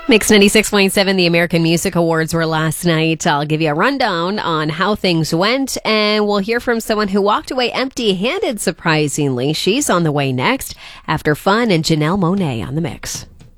Mix 96.7, the American Music Awards were last night. I'll give you a rundown on how things went, and we'll hear from someone who walked away empty-handed, surprisingly. She's on the way next after Fun and Janelle Monáe on the Mix.